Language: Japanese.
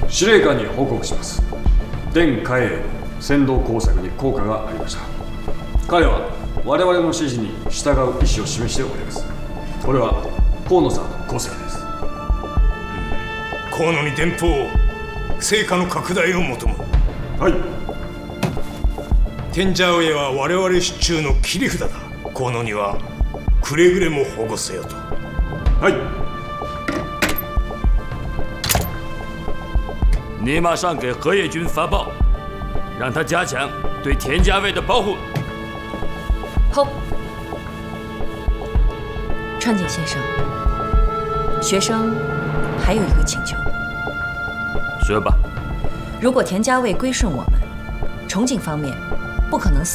司令官に報告します。伝海英の扇動工作に効果がありました。彼は我々の指示に従う意思を示しております。これは河野さんの功績です。 河野に電報を、成果の拡大を求む。 はい。 天蛇上は我々手中の切り札だ。河野にはくれぐれも保護せよと。 はい。 你马上给河野君发报，让他加强对田家卫的保护。 好。川井先生，学生还有一个请求。 说吧。 如果田家卫归顺我们，重景方面不可能